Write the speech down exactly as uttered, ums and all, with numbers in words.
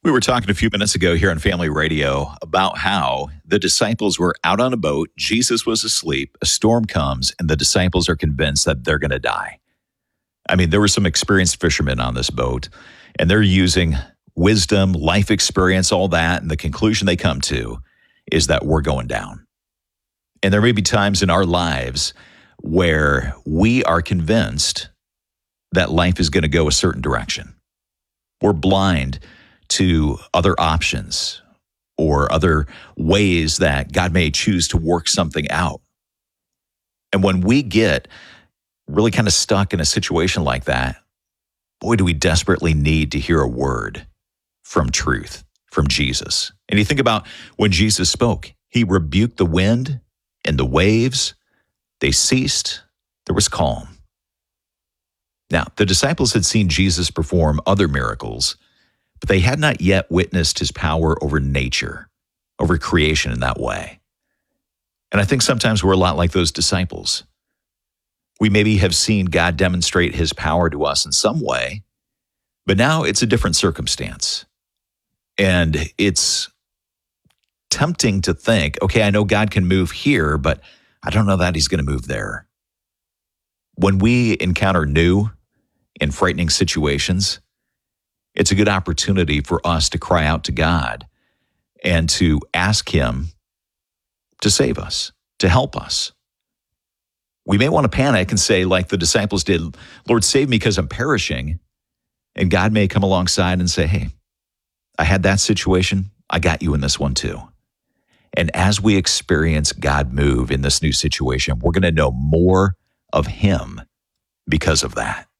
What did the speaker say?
We were talking a few minutes ago here on Family Radio about how the disciples were out on a boat. Jesus was asleep. A storm comes, and the disciples are convinced that they're going to die. I mean, there were some experienced fishermen on this boat, and they're using wisdom, life experience, all that. And the conclusion they come to is that we're going down. And there may be times in our lives where we are convinced that life is going to go a certain direction. We're blind to other options or other ways that God may choose to work something out. And when we get really kind of stuck in a situation like that, boy, do we desperately need to hear a word from truth, from Jesus. And you think about when Jesus spoke, he rebuked the wind and the waves. They ceased. There was calm. Now, the disciples had seen Jesus perform other miracles, but they had not yet witnessed his power over nature, over creation in that way. And I think sometimes we're a lot like those disciples. We maybe have seen God demonstrate his power to us in some way, but now it's a different circumstance. And it's tempting to think, okay, I know God can move here, but I don't know that he's going to move there. When we encounter new and frightening situations, it's a good opportunity for us to cry out to God and to ask him to save us, to help us. We may want to panic and say, like the disciples did, Lord, save me because I'm perishing. And God may come alongside and say, hey, I had that situation. I got you in this one too. And as we experience God move in this new situation, we're going to know more of him because of that.